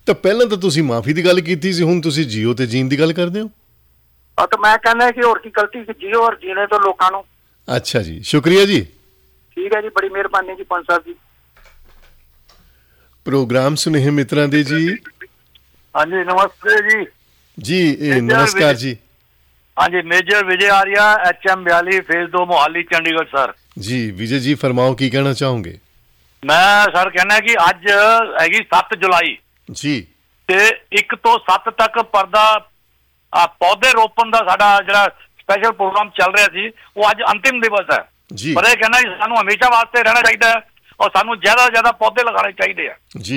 ਤਾਂ ਪਹਿਲਾਂ ਤਾਂ ਤੁਸੀਂ ਮਾਫੀ ਦੀ ਗੱਲ ਕੀਤੀ ਸੀ, ਹੁਣ ਤੁਸੀਂ ਜੀਓ ਤੇ ਜੀਣ ਦੀ ਗੱਲ ਕਰਦੇ ਹੋ। ਤਾਂ ਮੈਂ ਕਹਿੰਦਾ ਕਿ ਹੋਰ ਕੀ ਗਲਤੀ ਸੀ ਜੀਓ ਔਰ ਜੀਣੇ ਤੋਂ ਲੋਕਾਂ ਨੂੰ। ਅੱਛਾ ਜੀ, ਸ਼ੁਕਰੀਆ ਜੀ। ਠੀਕ ਹੈ ਜੀ, ਬੜੀ ਮਿਹਰਬਾਨੀ ਜੀ ਪੰਜ ਸਾਹਿਬ ਜੀ। ਪ੍ਰੋਗਰਾਮ ਸੁਨੇਹੇ ਮਿੱਤਰਾਂ ਦੇ ਜੀ। ਹਾਂਜੀ ਨਮਸਤੇ ਜੀ। ਜੀ ਨਮਸਕਾਰ ਜੀ। ਹਾਂਜੀ major Vijay Arya HM 42 phase 2 Mohali Chandigarh sir. ਜੀ ਵਿਜੇ ਜੀ ਫਰਮਾਓ, ਕੀ ਕਹਿਣਾ ਚਾਹੋਗੇ? ਮੈਂ ਸਰ ਕਹਿਣਾ ਕਿ ਅੱਜ ਹੈਗੀ 7 ਜੁਲਾਈ ਜੀ, ਤੇ 1 ਤੋਂ 7 ਤੱਕ ਪਰਦਾ ਪੌਦੇ ਰੋਪਣ ਦਾ ਸਾਡਾ ਜਿਹੜਾ ਸਪੈਸ਼ਲ ਪ੍ਰੋਗਰਾਮ ਚੱਲ ਰਿਹਾ ਸੀ ਉਹ ਅੱਜ ਅੰਤਿਮ ਦਿਵਸ ਹੈ ਜੀ। ਪਰ ਇਹ ਕਹਿਣਾ ਕਿ ਸਾਨੂੰ ਹਮੇਸ਼ਾ ਵਾਸਤੇ ਰਹਿਣਾ ਚਾਹੀਦਾ ਹੈ ਔਰ ਸਾਨੂੰ ਜ਼ਿਆਦਾ ਤੋਂ ਜ਼ਿਆਦਾ ਪੌਦੇ ਲਗਾਉਣੇ ਚਾਹੀਦੇ ਆ ਜੀ।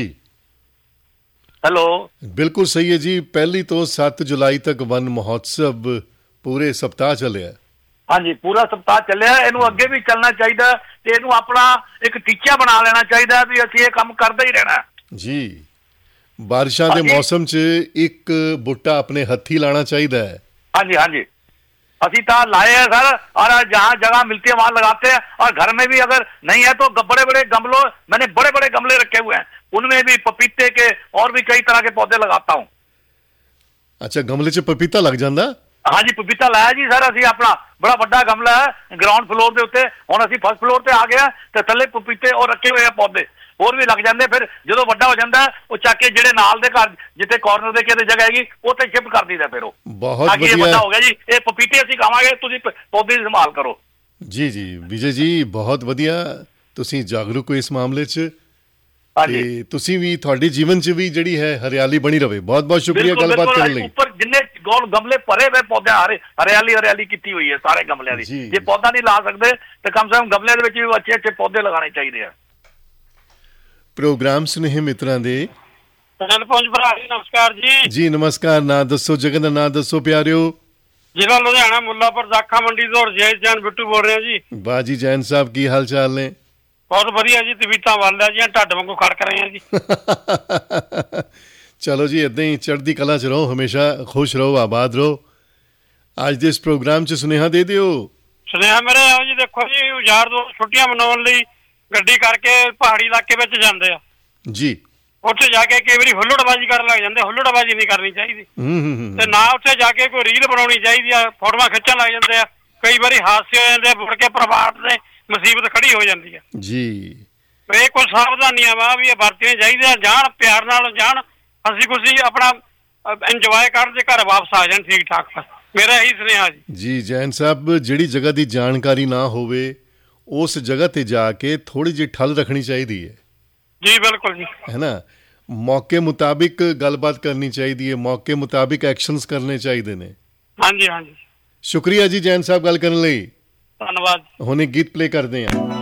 ਹੈਲੋ, ਬਿਲਕੁਲ ਸਹੀ ਹੈ ਜੀ। 1 ਤੋਂ 7 ਜੁਲਾਈ ਤੱਕ ਵਨ ਮਹੋਤਸਵ ਪੂਰੇ ਸਪਤਾਹ ਚੱਲਿਆ। ਹਾਂਜੀ ਪੂਰਾ ਸਪਤਾਹ ਚੱਲਿਆ, ਇਹਨੂੰ ਅੱਗੇ ਵੀ ਚੱਲਣਾ ਚਾਹੀਦਾ ਤੇ ਇਹਨੂੰ ਆਪਣਾ ਇੱਕ ਟੀਚਾ ਬਣਾ ਲੈਣਾ ਚਾਹੀਦਾ ਵੀ ਅਸੀਂ ਇਹ ਕੰਮ ਕਰਦੇ ਹੀ ਰਹਿਣਾ ਜੀ। ਬਾਰਿਸ਼ਾਂ ਦੇ मौसम 'ਚ ਇੱਕ ਬੂਟਾ ਆਪਣੇ ਹੱਥੀ ਲਾਣਾ ਚਾਹੀਦਾ है। हाँ जी हाँ जी, असी तो लाए हैं सर और जहाँ जगह मिलती है वहां लगाते हैं और घर में भी अगर नहीं है तो बड़े बड़े गमलों, मैंने बड़े बड़े गमले रखे हुए हैं उनमें भी पपीते के और भी कई तरह के पौधे लगाता हूँ। अच्छा, गमले च पपीता लग जाता? हाँ जी पपीता लाया जी सर, असी अपना बड़ा बड़ा गमला है ग्राउंड फ्लोर के उत्ते, हुण असी फर्स्ट फ्लोर पे आ गया तो थल्ले पपीते और रखे हुए हैं पौधे ਹੋਰ ਵੀ ਲੱਗ ਜਾਂਦੇ। ਫਿਰ ਜਦੋਂ ਵੱਡਾ ਹੋ ਜਾਂਦਾ ਉਹ ਚੱਕ ਕੇ ਜਿਹੜੇ ਨਾਲ ਦੇ ਘਰ ਜਿੱਥੇ ਕਾਰਨਰ ਦੇ ਕਿਤੇ ਜਗ੍ਹਾ ਹੈਗੀ ਉੱਥੇ ਸ਼ਿਫਟ ਕਰ ਦਈਦਾ। ਫਿਰ ਉਹ ਬਹੁਤ ਵਧੀਆ, ਵੱਡਾ ਹੋ ਗਿਆ ਜੀ, ਇਹ ਪਪੀਤੇ ਅਸੀਂ ਖਾਵਾਂਗੇ, ਤੁਸੀਂ ਪੌਦੇ ਦੀ ਸੰਭਾਲ ਕਰੋ। ਜੀ ਜੀ ਵਿਜੇ ਜੀ ਬਹੁਤ ਵਧੀਆ, ਤੁਸੀਂ ਜਾਗਰੂਕ ਹੋ ਇਸ ਮਾਮਲੇ 'ਚ ਤੇ ਤੁਸੀਂ ਵੀ ਤੁਹਾਡੇ ਜੀਵਨ 'ਚ ਵੀ ਜਿਹੜੀ ਹੈ ਹਰਿਆਲੀ ਬਣੀ ਰਵੇ। ਬਹੁਤ ਬਹੁਤ ਸ਼ੁਕਰੀਆ ਗੱਲਬਾਤ ਕਰਨ ਲਈ। ਉੱਪਰ ਜਿੰਨੇ ਗੋਲ ਗਮਲੇ ਭਰੇ ਹੋਏ ਪੌਦੇ ਹਰਿਆਲੀ ਕੀਤੀ ਹੋਈ ਹੈ ਸਾਰੇ ਗਮਲਿਆਂ ਦੀ। ਜੇ ਪੌਦਾ ਨਹੀਂ ਲਾ ਸਕਦੇ ਤਾਂ ਕਮ ਸੇ ਕਮ ਗਮਲਿਆਂ ਦੇ ਵਿੱਚ ਵੀ ਅੱਛੇ ਅੱਛੇ ਪੌਦੇ ਲਗਾਉਣੇ ਚਾਹੀਦੇ ਆ। ਪ੍ਰੋਗਰਾਮ ਸੁਨੇਹੇ ਮਿੱਤਰਾਂ ਦੇ ਨਮਸਕਾਰ ਜੀ। ਜੀ ਨਮਸਕਾਰ। ਨਾਂ ਦੱਸੋ, ਜਗ੍ਹਾ ਦਾ ਨਾਂ ਦੱਸੋ ਪਿਆਰਿਓ। ਜ਼ਿਲ੍ਹਾ ਲੁਧਿਆਣਾ ਮੁੱਲਾਪੁਰ ਦਾਖਾ ਮੰਡੀ ਤੋਂ ਰਜੇਸ਼ ਜੈਨ ਬਿੱਟੂ ਬੋਲ ਰਿਹਾ ਜੀ। ਵਾਹ ਜੀ ਜੈਨ ਸਾਹਿਬ, ਕੀ ਹਾਲ ਚਾਲ ਨੇ? ਬਹੁਤ ਵਧੀਆ ਜੀ, ਤਬੀਤਾਂ ਵੱਲ ਆ ਜੀ, ਢੱਡ ਵਾਂਗੂ ਖੜਕ ਰਹੇ ਆ ਜੀ। ਚਲੋ ਜੀ ਏਦਾਂ ਹੀ ਚੜ੍ਹਦੀ ਕਲਾ 'ਚ ਰਹੋ, ਹਮੇਸ਼ਾ ਖੁਸ਼ ਰਹੋ, ਆਬਾਦ ਰਹੋ। ਅੱਜ ਦੇ ਇਸ ਪ੍ਰੋਗਰਾਮ 'ਚ ਸੁਨੇਹਾ ਦੇ ਦਿਓ। ਸੁਨੇਹਾ ਮੇਰੇ ਆਓ ਜੀ, ਦੇਖੋ ਜੀ ਯਾਰ ਦੋਸਤ ਛੁੱਟੀਆਂ ਮਨਾਉਣ ਲਈ ਗੱਡੀ ਕਰਕੇ ਪਹਾੜੀ ਇਲਾਕੇ ਵਿੱਚ ਜਾਂਦੇ ਆ ਜੀ। ਉੱਥੇ ਜਾ ਕੇ ਕਈ ਵਾਰੀ ਹੁੱਲੜਬਾਜ਼ੀ ਕਰਨ ਲੱਗ ਜਾਂਦੇ। ਹੁੱਲੜਬਾਜ਼ੀ ਨਹੀਂ ਕਰਨੀ ਚਾਹੀਦੀ ਤੇ ਨਾ ਉੱਥੇ ਜਾ ਕੇ ਕੋਈ ਰੀਲ ਬਣਾਉਣੀ ਚਾਹੀਦੀ ਆ, ਫੋਟੋਆਂ ਖਿੱਚਣ ਲੱਗ ਜਾਂਦੇ ਆ। ਕਈ ਵਾਰੀ ਹਾਦਸੇ ਹੋ ਜਾਂਦੇ ਆ, ਮੁੜ ਕੇ ਪਰਿਵਾਰ ਦੇ ਮੁਸੀਬਤ ਖੜੀ ਹੋ ਜਾਂਦੀ ਆ ਜੀ। ਇਹ ਕੁਝ ਸਾਵਧਾਨੀਆਂ ਵਾ ਵੀ ਇਹ ਵਰਤਣੀਆਂ ਚਾਹੀਦੀਆਂ, ਜਾਣ ਪਿਆਰ ਨਾਲ ਜਾਣ, ਹੱਸੀ ਖੁਸ਼ੀ ਆਪਣਾ ਇੰਜੋਏ ਕਰਨ ਤੇ ਘਰ ਵਾਪਸ ਆ ਜਾਣ ਠੀਕ ਠਾਕ। ਮੇਰਾ ਇਹੀ ਸੁਨੇਹਾ ਜੀ। ਜੀ ਜੈਨ ਸਾਹਿਬ, ਜਿਹੜੀ ਜਗ੍ਹਾ ਦੀ ਜਾਣਕਾਰੀ ਨਾ ਹੋਵੇ ਉਸ ਜਗ੍ਹਾ ਤੇ ਜਾ ਕੇ ਥੋੜੀ ਜਿਹੀ ਠੱਲ ਰੱਖਣੀ ਚਾਹੀਦੀ ਹੈ। ਜੀ ਬਿਲਕੁਲ ਜੀ, ਹੈ ਨਾ। ਮੌਕੇ ਮੁਤਾਬਿਕ ਗੱਲਬਾਤ ਕਰਨੀ ਚਾਹੀਦੀ ਹੈ, ਮੌਕੇ ਮੁਤਾਬਿਕ ਐਕਸ਼ਨਸ ਕਰਨੇ ਚਾਹੀਦੇ ਨੇ। ਹਾਂਜੀ ਹਾਂਜੀ, ਸ਼ੁਕਰੀਆ ਜੀ ਜੈਨ ਸਾਹਿਬ ਗੱਲ ਕਰਨ ਲਈ। ਧੰਨਵਾਦ। ਹੁਣ ਇੱਕ ਗੀਤ ਪਲੇ ਕਰਦੇ ਹਾਂ।